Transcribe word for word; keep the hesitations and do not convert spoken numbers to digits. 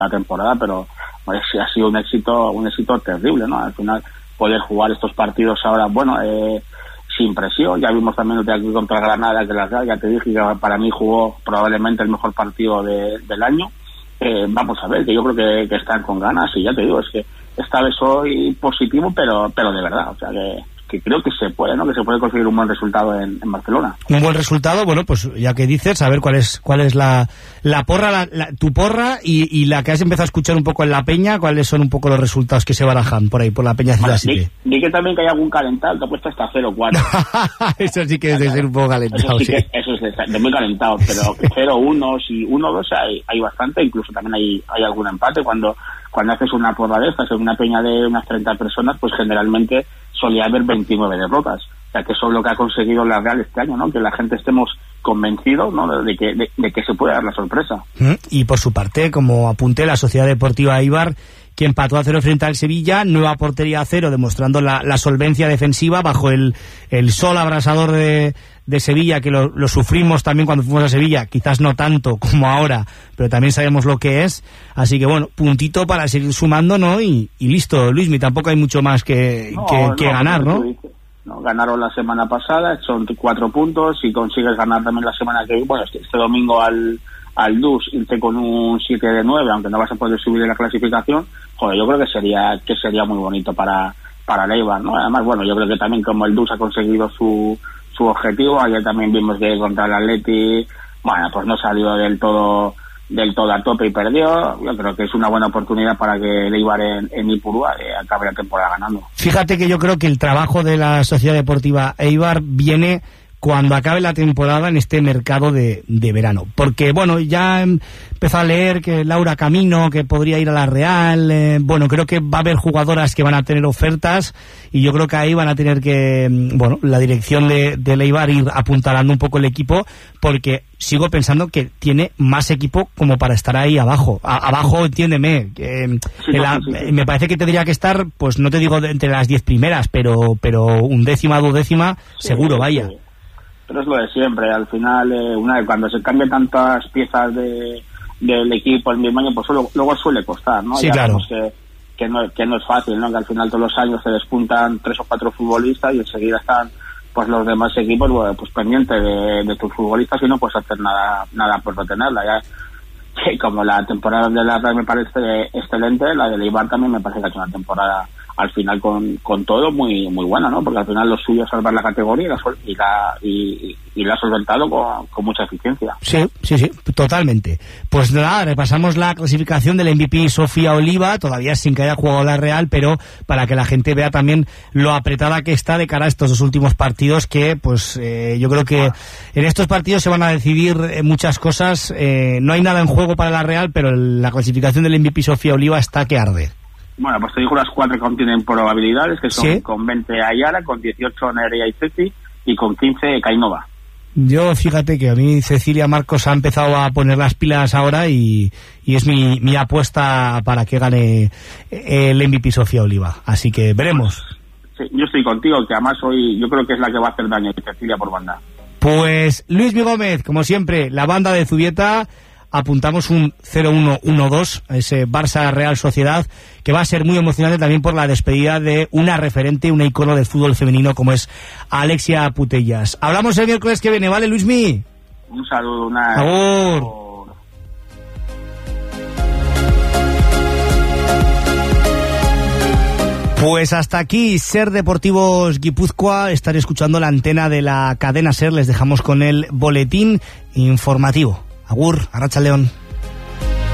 la temporada, pero pues, ha sido un éxito, un éxito terrible, ¿no? Al final poder jugar estos partidos ahora, bueno, eh, sin presión. Ya vimos también el de aquí contra Granada, que la Real, ya te dije que para mí jugó probablemente el mejor partido de, del año. Eh, vamos a ver, que yo creo que, que están con ganas, y ya te digo, es que esta vez soy positivo, pero pero de verdad, o sea que, que creo que se puede, ¿no? Que se puede conseguir un buen resultado en, en Barcelona. Un buen resultado, bueno, pues ya que dices, a ver cuál es cuál es la, la porra, la, la, tu porra y, y la que has empezado a escuchar un poco en la peña, cuáles son un poco los resultados que se barajan por ahí, por la peña Ciudad City. Di, di que también que hay algún calentado, te ha puesto hasta cero cuatro. Eso sí que es de ser un poco calentado, eso sí. sí. Que, eso es de, de muy calentado, pero cero uno y uno dos hay, hay bastante, incluso también hay, hay algún empate. Cuando, cuando haces una porra de estas en una peña de unas treinta personas, pues generalmente solía haber veintinueve derrotas. O sea, que eso es lo que ha conseguido la Real este año, ¿no? Que la gente estemos convencidos, ¿no? De que, de, de que se puede dar la sorpresa. Y por su parte, como apunté, la Sociedad Deportiva Eibar, que empató a cero frente al Sevilla, nueva portería a cero, demostrando la, la solvencia defensiva bajo el, el sol abrasador de, de Sevilla, que lo, lo sufrimos también cuando fuimos a Sevilla, quizás no tanto como ahora, pero también sabemos lo que es. Así que bueno, puntito para seguir sumando, ¿no? Y, y listo, Luismi, tampoco hay mucho más que, no, que, que no, ganar, ¿no? No, ganaron la semana pasada, son cuatro puntos, y consigues ganar también la semana que viene, bueno, este, este domingo al, al D U S, irte con un siete de nueve, aunque no vas a poder subir en la clasificación. Joder, yo creo que sería que sería muy bonito para para el Eibar, ¿no? Además, bueno, yo creo que también como el D U S ha conseguido su su objetivo, ayer también vimos que contra el Atleti, bueno, pues no salió del todo del todo a tope y perdió. Yo creo que es una buena oportunidad para que el Eibar en, en Ipurúa eh, acabe la temporada ganando. Fíjate que yo creo que el trabajo de la Sociedad Deportiva Eibar viene cuando acabe la temporada en este mercado de, de verano, porque bueno, ya empezó a leer que Laura Camino, que podría ir a la Real, eh, bueno, creo que va a haber jugadoras que van a tener ofertas, y yo creo que ahí van a tener que, bueno, la dirección de, de Eibar ir apuntalando un poco el equipo, porque sigo pensando que tiene más equipo como para estar ahí abajo, a, abajo, entiéndeme, que sí, la, sí, sí. me parece que tendría que estar, pues no te digo de, entre las diez primeras, pero pero un décima, duodécima, sí, seguro, vaya. Sí. Pero es lo de siempre, al final, eh, una vez cuando se cambian tantas piezas de del equipo el mismo año, pues luego, luego suele costar, ¿no? Sí, ya claro. Que, que, no, que no es fácil, ¿no? Que al final todos los años se despuntan tres o cuatro futbolistas y enseguida están pues los demás equipos, bueno, pues pendientes de, de tus futbolistas, y no puedes hacer nada nada por retenerla. Ya que como la temporada de la Real me parece excelente, la de Eibar también me parece que ha hecho una temporada al final con, con todo muy muy buena, ¿no? Porque al final lo suyo es salvar la categoría y la y la, y, y la ha solventado con, con mucha eficiencia. Sí, sí, sí, totalmente. Pues nada, repasamos la clasificación del M V P Sofía Oliva, todavía sin que haya jugado la Real, pero para que la gente vea también lo apretada que está de cara a estos dos últimos partidos, que pues eh, yo creo que en estos partidos se van a decidir eh, muchas cosas. Eh, no hay nada en juego para la Real, pero la clasificación del M V P Sofía Oliva está que arde. Bueno, pues te digo las cuatro que contienen probabilidades, que son ¿sí? Con veinte Ayala, con dieciocho Nerea y Ceci, y con quince Cainova. Yo, fíjate que a mí Cecilia Marcos ha empezado a poner las pilas ahora, y, y es mi, mi apuesta para que gane el M V P Sofía Oliva. Así que veremos. Sí, yo estoy contigo, que además hoy yo creo que es la que va a hacer daño a Cecilia por banda. Pues Luis Mi Gómez, como siempre, la banda de Zubieta, apuntamos un cero uno uno dos a ese Barça Real Sociedad, que va a ser muy emocionante también por la despedida de una referente, una icono del fútbol femenino como es Alexia Putellas. Hablamos el miércoles que viene, ¿vale, Luismi? Un saludo, una... Agur. Pues hasta aquí Ser Deportivos Guipúzcoa. Estaré escuchando la antena de la cadena Ser. Les dejamos con el boletín informativo. Agur, Arratsaldeon.